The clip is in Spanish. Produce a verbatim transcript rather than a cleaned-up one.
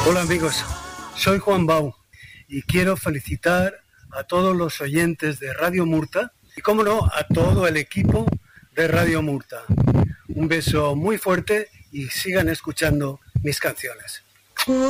Hola amigos, soy Juan Bau y quiero felicitar a todos los oyentes de Radio Murta y, cómo no, a todo el equipo de Radio Murta. Un beso muy fuerte y sigan escuchando mis canciones.